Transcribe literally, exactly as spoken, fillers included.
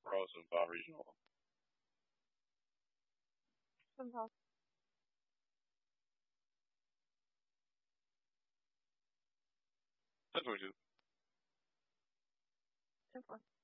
pros of uh, regional. Somehow. That's what we do. Simple.